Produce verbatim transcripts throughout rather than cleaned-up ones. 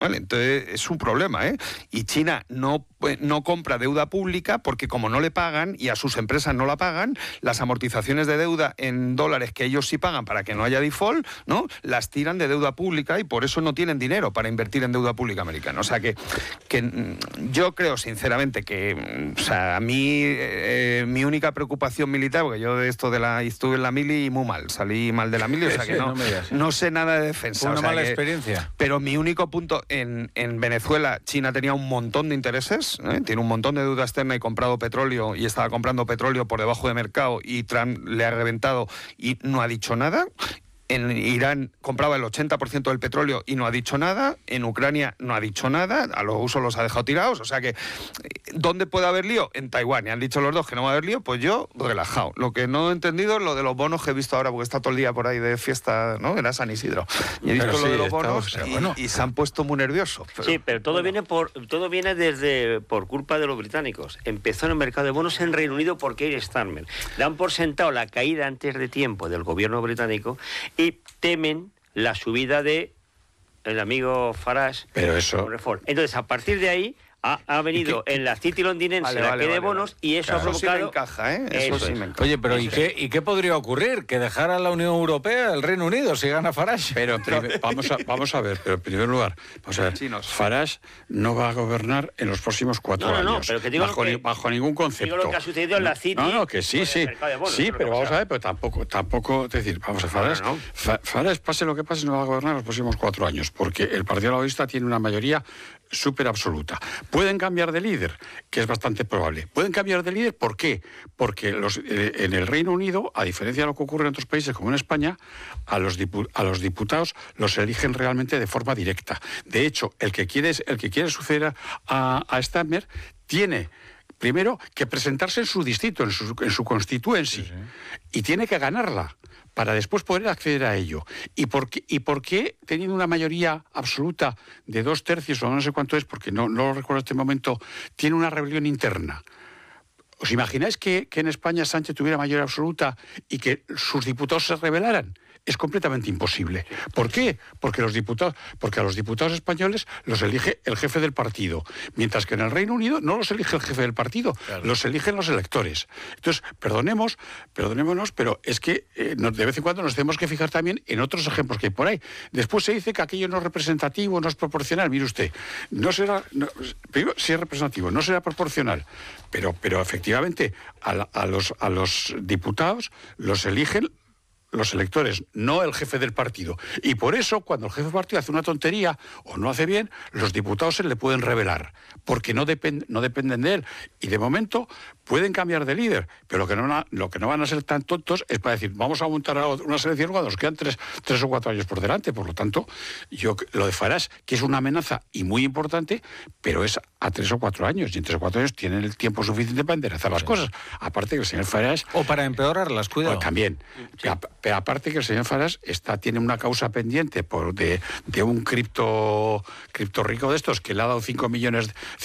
Vale, entonces es un problema, ¿eh? Y China no, no compra deuda pública porque como no le pagan y a sus empresas no la pagan, las amortizaciones de deuda en dólares que ellos sí pagan para que no haya default, ¿no? Las tiran de deuda pública y por eso no tienen dinero para invertir en deuda pública americana. O sea que, que yo creo sinceramente que, o sea, a mí eh, mi única preocupación militar, porque yo de esto de la estuve en la mili y muy mal, salí mal de la mili, o sea que no, no sé nada de defensa. Fue una o sea mala que, experiencia. Pero mi único punto En, en Venezuela, China tenía un montón de intereses, ¿eh? Tiene un montón de deuda externa y comprado petróleo y estaba comprando petróleo por debajo de mercado y Trump le ha reventado y no ha dicho nada. En Irán compraba el ochenta por ciento del petróleo y no ha dicho nada. En Ucrania no ha dicho nada. A los usos los ha dejado tirados. O sea que, ¿dónde puede haber lío? En Taiwán. Y han dicho los dos que no va a haber lío. Pues yo, relajado. Lo que no he entendido es lo de los bonos que he visto ahora, porque está todo el día por ahí de fiesta, ¿no? Era San Isidro. Y he visto pero lo sí, de los bonos estamos, y, bueno. y se han puesto muy nerviosos. Pero, sí, pero todo, bueno. viene por, todo viene desde por culpa de los británicos. Empezó en el mercado de bonos en Reino Unido por Keir Starmer. Dan por sentado la caída antes de tiempo del gobierno británico y temen la subida de el amigo Farage. Pero eso... Entonces, a partir de ahí, ha, ha venido en la City londinense vale, la vale, que de vale, bonos vale. y eso claro. ha provocado... Eso sí me encaja, ¿eh? Eso, eso sí me encaja. Oye, pero ¿y qué, ¿y qué podría ocurrir? ¿Que dejara la Unión Europea el Reino Unido si gana Farage? Pero primer, vamos, a, vamos a ver, pero en primer lugar, vamos a ver, Chinos. Farage no va a gobernar en los próximos cuatro no, no, años. No, pero que digo bajo, que, ni, bajo ningún concepto. Digo lo que ha sucedido en la City... No, no, que sí, sí. Bonos, sí, pero vamos a ver, pero tampoco, tampoco, es decir, vamos a Farage, no, no. Farage, pase lo que pase, no va a gobernar en los próximos cuatro años, porque el Partido Laborista tiene una mayoría súper absoluta. Pueden cambiar de líder, que es bastante probable. Pueden cambiar de líder, ¿por qué? Porque los, eh, en el Reino Unido, a diferencia de lo que ocurre en otros países como en España, a los, dipu a los diputados los eligen realmente de forma directa. De hecho, el que quiere, el que quiere suceder a, a Starmer tiene... primero, que presentarse en su distrito, en su, en su constituency, sí, sí. y tiene que ganarla para después poder acceder a ello. ¿Y por qué, y por qué teniendo una mayoría absoluta de dos tercios, o no sé cuánto es, porque no, no lo recuerdo en este momento, tiene una rebelión interna? ¿Os imagináis que, que en España Sánchez tuviera mayoría absoluta y que sus diputados se rebelaran? Es completamente imposible. ¿Por qué? Porque los diputados, porque a los diputados españoles los elige el jefe del partido, mientras que en el Reino Unido no los elige el jefe del partido, claro. los eligen los electores. Entonces, perdonemos, perdonémonos, pero es que eh, de vez en cuando nos tenemos que fijar también en otros ejemplos que hay por ahí. Después se dice que aquello no es representativo, no es proporcional. Mire usted, no será, no, primero, sí es representativo, no será proporcional, pero, pero efectivamente a, la, a, los, a los diputados los eligen los electores, no el jefe del partido. Y por eso, cuando el jefe del partido hace una tontería o no hace bien, los diputados se le pueden rebelar, porque no, depend, no dependen de él. Y de momento pueden cambiar de líder, pero lo que, no, lo que no van a ser tan tontos es para decir, vamos a montar una selección cuando nos quedan tres, tres o cuatro años por delante. Por lo tanto, yo lo de Farage, que es una amenaza y muy importante, pero es a tres o cuatro años, y en tres o cuatro años tienen el tiempo suficiente para enderezar las sí. cosas. Aparte que el señor Farage... O para empeorarlas, cuidado. Pues también. Sí. Pero aparte que el señor Farage está, tiene una causa pendiente por de, de un cripto, cripto rico de estos que le ha dado cinco millones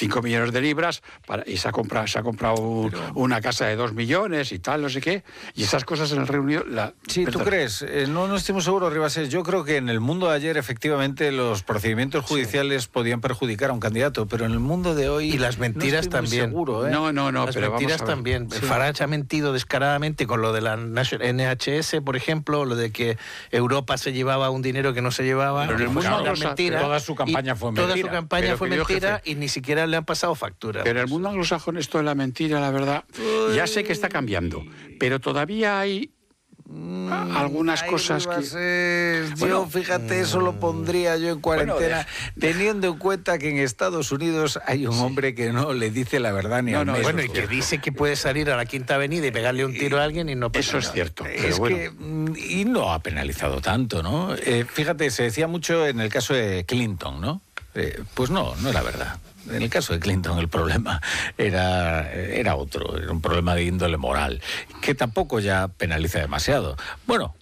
de libras para, y se ha comprado, se ha comprado un, Pero... una casa de dos millones y tal, no sé qué. Y esas cosas en el Reino Unido... La... Sí, ¿tú crees? Eh, no, no estoy muy seguro, Ribasés. Yo creo que en el mundo de ayer, efectivamente, los procedimientos judiciales sí. podían perjudicar a un candidato, pero en el mundo de hoy... Y las mentiras no también. Seguro, ¿eh? No, no, no. Las pero mentiras vamos a ver. también. Sí. Farage ha mentido descaradamente con lo de la N H S, por ejemplo, lo de que Europa se llevaba un dinero que no se mentira. Pero en el mundo anglosa, mentira. Toda su campaña fue mentira. Toda su campaña pero fue mentira y ni siquiera le han pasado factura. Pero en el mundo anglosajón esto de la mentira, la verdad, Uy. ya sé que está cambiando, pero todavía hay Mm, algunas Ay, cosas que... Ser. Bueno, yo, fíjate, eso lo pondría yo en cuarentena, bueno, de... teniendo en cuenta que en Estados Unidos hay un sí. hombre que no le dice la verdad ni no, al no, Bueno, y que dice que puede salir a la Quinta Avenida y pegarle un tiro a alguien y no pasa Eso nada. es cierto. Pero es bueno. que, y no ha penalizado tanto, ¿no? Eh, fíjate, se decía mucho en el caso de Clinton, ¿no? Eh, pues no, no era verdad. En el caso de Clinton el problema era, era otro, era un problema de índole moral, que tampoco ya penaliza demasiado. Bueno,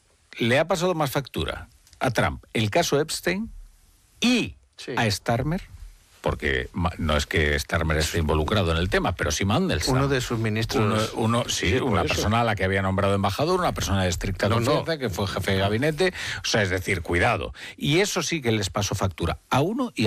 le ha pasado más factura a Trump el caso Epstein y sí. a Starmer, porque no es que Starmer esté involucrado en el tema, pero sí Mandelstam. Uno de sus ministros. Uno, uno sí, sí, una persona a la que había nombrado embajador, una persona de estricta no, confianza, no. que fue jefe de gabinete, o sea, es decir, cuidado. Y eso sí que les pasó factura a uno y a